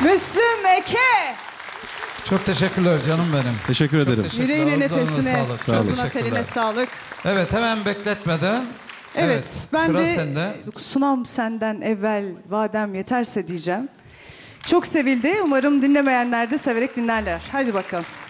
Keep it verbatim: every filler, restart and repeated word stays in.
Müslüm Eke. Çok teşekkürler canım benim. Teşekkür ederim. teşekkürler. Yüreğine, Ağızlarına nefesine, sağlık. Çok sazına, teşekkürler. teline sağlık. Evet, hemen bekletmeden. Evet, ben sıra de sende. sunam senden evvel vadem yeterse diyeceğim. Çok sevildi. Umarım dinlemeyenler de severek dinlerler. Hadi bakalım.